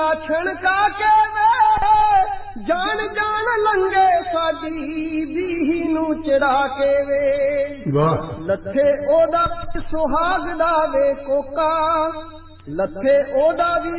छणका के वे जान जान लंगे साडी बीही नू चढ़ा के वे लथे ओदा सुहाग दा वे कोका लथे ओदा भी